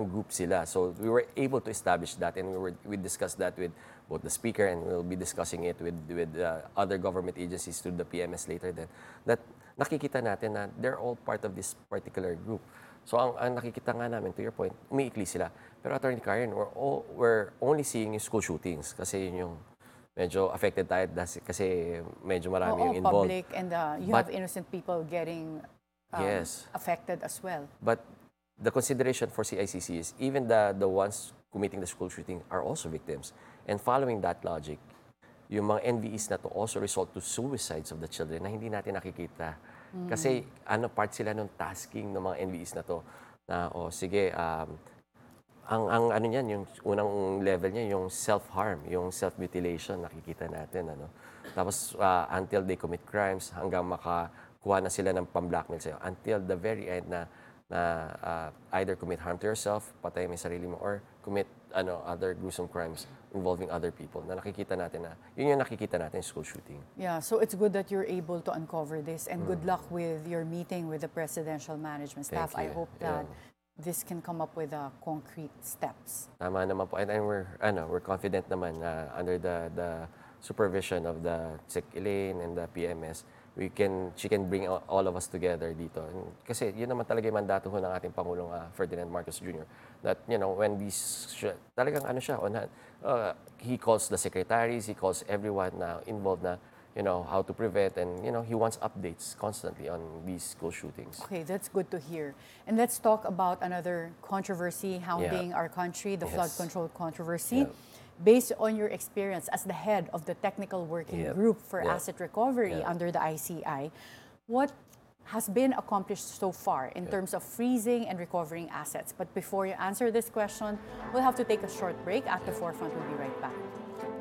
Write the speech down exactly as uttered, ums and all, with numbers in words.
group sila. So we were able to establish that, and we were we discussed that with both the speaker, and we'll be discussing it with with uh, other government agencies through the P M S later. Then that nakikita natin na they're all part of this particular group. So ang, ang nakikita nga namin, to your point, umiikli sila. Pero Attorney Karen, we're, all, we're only seeing yung school shootings kasi yun yung medyo affected tayo kasi medyo marami Oo, yung involved. public, and uh, you But- have innocent people getting um, Yes. affected as well. But the consideration for C I C C is even the, the ones committing the school shooting are also victims. And following that logic, yung mga N V Es na to also result to suicides of the children na hindi natin nakikita. Kasi ano, part sila ng tasking ng mga N V Es na to na, o oh, sige, um, ang, ang ano niyan, yung unang level niya, yung self-harm, yung self-mutilation, nakikita natin. Ano? Tapos uh, until they commit crimes, hanggang makakuha na sila ng pang-blackmail sa'yo. Until the very end na, na uh, either commit harm to yourself, patay mo yung sarili mo, or commit ano, other gruesome crimes involving other people na nakikita natin na, yun yung nakikita natin school shooting. Yeah, so it's good that you're able to uncover this, and good luck with your meeting with the presidential management staff. I Thank you. hope that Yeah. this can come up with uh, concrete steps. Tama naman po. And, and we're, ano, we're confident naman na under the, the supervision of the Sec Elaine and the P M S, we can, she can bring all, all of us together dito. And kasi yun naman talaga yung mandato ho ng ating Pangulong uh, Ferdinand Marcos Junior That, you know, when these, talagang ano siya, on, uh, he calls the secretaries, he calls everyone na involved na, you know, how to prevent, and, you know, he wants updates constantly on these school shootings. Okay, that's good to hear. And let's talk about another controversy hounding Yeah. our country, the Yes. flood control controversy. Yeah. Based on your experience as the head of the technical working Yeah. group for Yeah. asset recovery Yeah. under the I C I, what has been accomplished so far in terms of freezing and recovering assets? But before you answer this question, we'll have to take a short break. At the Forefront, we'll be right back.